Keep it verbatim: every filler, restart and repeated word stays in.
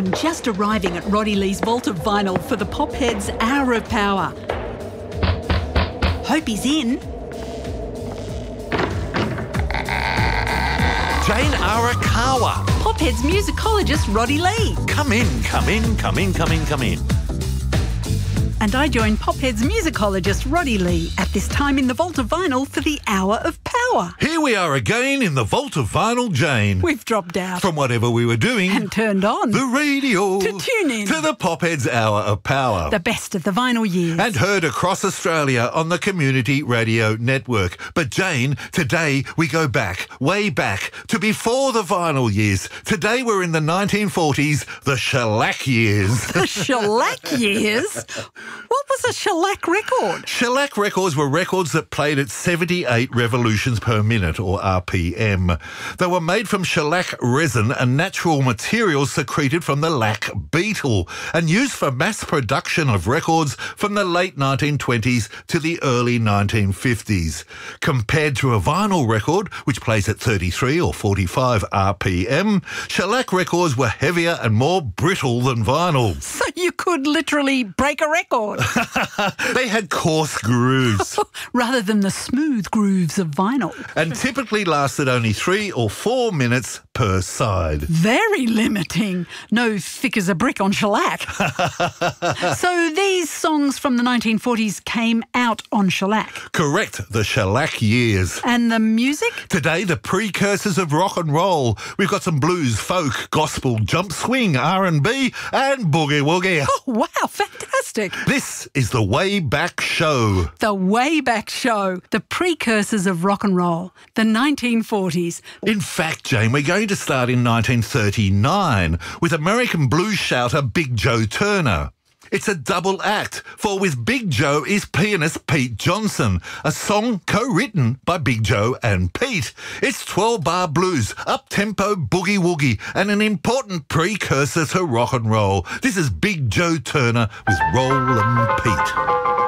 I'm just arriving at Roddy Lee's Vault of Vinyl for the Popheads Hour of Power. Hope he's in. Jane Arakawa. Popheads musicologist Roddy Lee. Come in, come in, come in, come in, come in. And I join Popheads musicologist Roddy Lee at this time in the Vault of Vinyl for the Hour of Power. Here we are again in the Vault of Vinyl, Jane. We've dropped out. From whatever we were doing. And turned on. The radio. To tune in. To the Popheads Hour of Power. The best of the vinyl years. And heard across Australia on the Community Radio Network. But Jane, today we go back, way back, to before the vinyl years. Today we're in the nineteen forties, the shellac years. The shellac years? What was a shellac record? Shellac records were records that played at seventy-eight revolutions per minute, or R P M. They were made from shellac resin and natural materials secreted from the lac beetle and used for mass production of records from the late nineteen twenties to the early nineteen fifties. Compared to a vinyl record, which plays at thirty-three or forty-five R P M, shellac records were heavier and more brittle than vinyl. So you could literally break a record. They had coarse grooves. Rather than the smooth grooves of vinyl. And typically lasted only three or four minutes per side. Very limiting. No thick as a brick on shellac. So these songs from the nineteen forties came out on shellac. Correct, the shellac years. And the music? Today, the precursors of rock and roll. We've got some blues, folk, gospel, jump swing, R and B, and boogie woogie. Oh, wow, fantastic. This is the Way Back Show. The Way Back Show. The precursors of rock and roll. The nineteen forties. In fact, Jane, we're going to start in nineteen thirty-nine with American blues shouter Big Joe Turner. It's a double act, for with Big Joe is pianist Pete Johnson, a song co-written by Big Joe and Pete. It's twelve-bar blues, up-tempo boogie-woogie, and an important precursor to rock and roll. This is Big Joe Turner with Rollin' Pete.